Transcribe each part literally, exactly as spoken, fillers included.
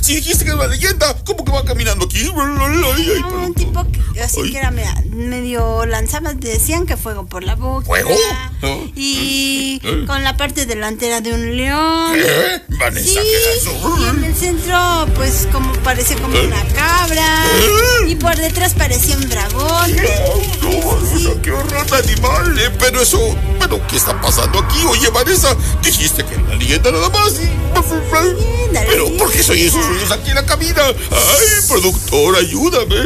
Si dijiste que es una leyenda, ¿cómo que va caminando aquí? Ay, ay, Un tipo que así ay. que era mira, medio lanzaba, decían que fuego por la boca. ¿Fuego? ¿No? Y ¿Eh? con la parte delantera de un león. ¿Eh? Vanessa, sí, ¿qué es eso? Y en el centro, pues como parece como ¿Eh? una cabra. ¿Eh? Y por detrás parecía un dragón. No, no, Vanessa, sí. qué horror de animal. Eh, pero eso, pero ¿qué está pasando aquí? Oye, Vanessa, dijiste que era la leyenda nada más. Sí, pero ¿por qué soy esos ruidos aquí en la cabina? Ay, productor, ayúdame.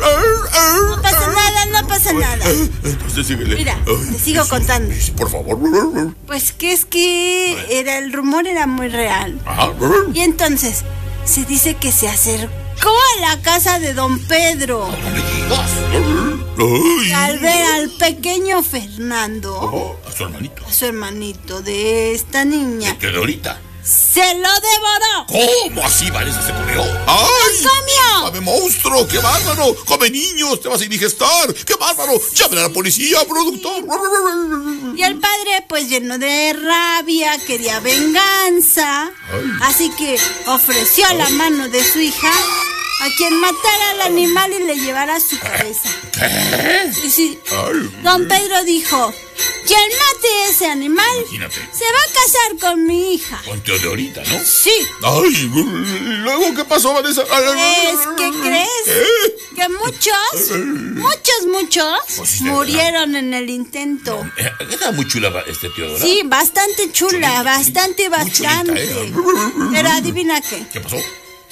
No pasa nada, no pasa nada. Entonces síguele. Mira, te sigo contando. Por favor. Pues que es que era el rumor era muy real. Ajá. Y entonces se dice que se acercó a la casa de don Pedro. No me digas. Al ver al pequeño Fernando. Oh, a su hermanito. A su hermanito de esta niña. ¿De Teodorita? ¡Se lo devoró! ¿Cómo así, Vanessa, se comió? ¡Ay! ¡Lo comió! ¡Come monstruo! ¡Qué bárbaro! ¡Come niños! ¡Te vas a indigestar! ¡Qué bárbaro! ¡Llamen a la policía, productor! Y el padre, pues lleno de rabia, quería venganza. Ay. Así que ofreció a la mano de su hija a quien matara al animal y le llevara su cabeza. ¿Qué? Y sí, don Pedro dijo: quien mate ese animal, imagínate, se va a casar con mi hija. Con Teodorita, ¿no? Sí. Ay, ¿luego qué pasó, Vanessa? Es que crees ¿Eh? que muchos, muchos, muchos pues murieron en el intento. No, era muy chula este Teodora. Sí, bastante chula, chulita, bastante, bastante. Chulita, Pero adivina qué. ¿Qué pasó?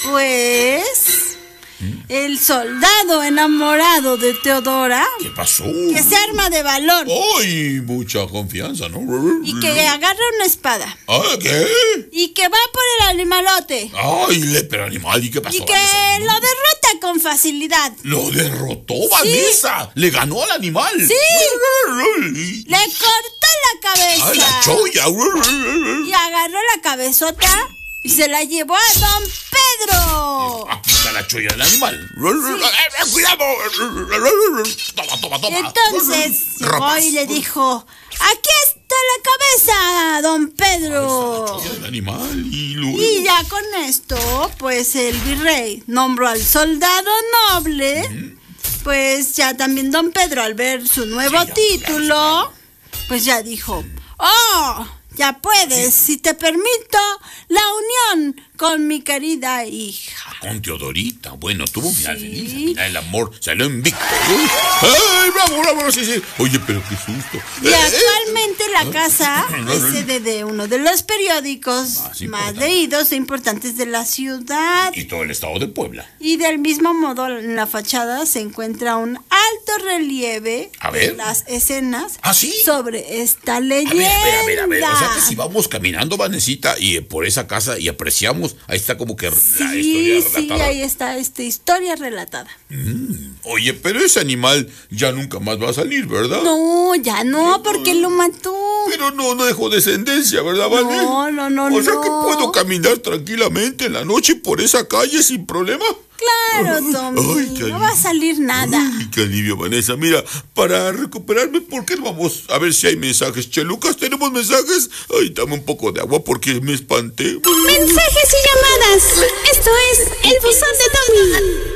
Pues el soldado enamorado de Teodora. ¿Qué pasó? Que se arma de valor. ¡Ay! Mucha confianza, ¿no? Y que agarra una espada. ¿Ah, qué? Y que va por el animalote. ¡Ay, pero animal! ¿Y qué pasó? Y que Vanessa? Lo derrota con facilidad. ¿Lo derrotó, Vanessa? ¿Sí? ¿Le ganó al animal? Sí. Le cortó la cabeza. ¡Ay, la cholla! Y agarró la cabezota y se la llevó a don Pedro. Aquí está la cholla del animal. Sí. ¡Cuidado! Toma, toma, toma. Entonces llegó y le dijo: aquí está la cabeza, don Pedro. La cholla del animal. Y, luego... y ya con esto, pues el virrey nombró al soldado noble. Uh-huh. Pues ya también don Pedro, al ver su nuevo sí, ya, título, claro, claro. pues ya dijo: ¡oh! Ya puedes, sí. si te permito, la unión con mi querida hija. Con Teodorita. Bueno, tuvo un final feliz. Al final el amor salió invicto. ¡Ay, bravo, bravo! Sí, sí. Oye, pero qué susto. Y eh, actualmente eh, la casa eh, es sede de uno de los periódicos más, más leídos e importantes de la ciudad. Y todo el estado de Puebla. Y del mismo modo, en la fachada se encuentra un alto relieve a ver. de las escenas ¿Ah, sí? sobre esta leyenda. A ver, a ver, a ver, a ver. O sea que si vamos caminando, Vanesita, y por esa casa y apreciamos, ahí está como que sí, la historia relatada. Sí, ahí está esta historia relatada. Mm, oye, pero ese animal ya nunca más va a salir, ¿verdad? No, ya no, porque lo mató. Pero no, no dejó descendencia, ¿verdad, Vane? No, no, no, O no. sea que puedo caminar tranquilamente en la noche por esa calle sin problema. Claro, Tommy, Ay, no va a salir nada. Ay, qué alivio, Vanessa. Mira, para recuperarme, ¿por qué no vamos a ver si hay mensajes? Chelucas, ¿tenemos mensajes? Ay, dame un poco de agua porque me espanté. Mensajes y llamadas. Esto es el buzón de Tommy.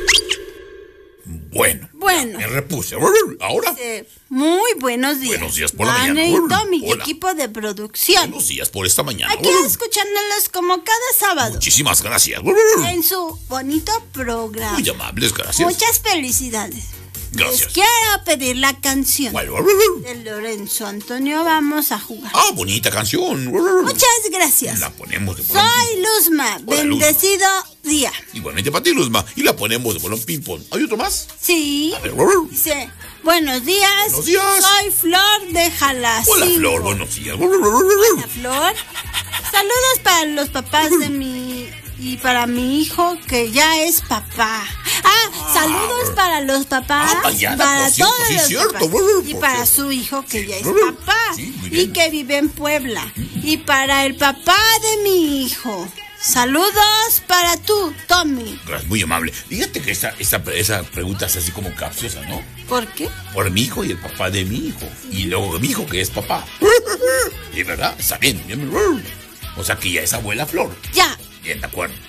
Bueno, bueno, me repuse. Ahora. Sí, muy buenos días. Buenos días por la Vane mañana. y Tommy, y equipo de producción. Buenos días por esta mañana. Aquí escuchándolos como cada sábado. Muchísimas gracias. En su bonito programa. Muy amables, gracias. Muchas felicidades. Gracias. Les quiero pedir la canción bueno, de Lorenzo Antonio. Vamos a jugar. Ah, bonita canción. Muchas gracias. La ponemos de bolón. Soy Luzma. Hola, bendecido Luzma. Día. Igualmente para ti, Luzma. Y la ponemos de bolón ping-pong. ¿Hay otro más? Sí. A ver, dice: buenos días. Buenos días. Soy Flor de Jalacingo. Hola, Flor. Buenos días. Hola, Flor. Saludos para los papás de mi... y para mi hijo que ya es papá. Ah, saludos para los papás, ah, ya, para cierto, todos sí, los cierto, papás. bueno, Y para cierto. su hijo que ya es bueno, papá sí, y que vive en Puebla. Y para el papá de mi hijo. Saludos para tú, Tommy. Gracias, muy amable. Fíjate que esa, esa, esa pregunta es así como capciosa, ¿no? ¿Por qué? Por mi hijo y el papá de mi hijo. Y luego mi hijo que es papá. ¿Y verdad? Está bien. O sea que ya es abuela Flor. Ya. Bien, de acuerdo.